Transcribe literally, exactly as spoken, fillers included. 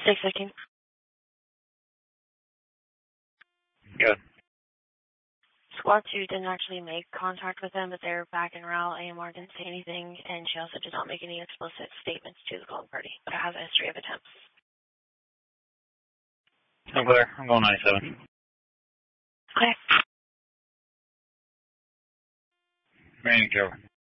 Six fifteen. Good. Squad two didn't actually make contact with them, but they're back en route. A M R didn't say anything, and she also did not make any explicit statements to the call party, but it has a history of attempts. I'm clear. I'm going ninety-seven. Okay. Remaining cover.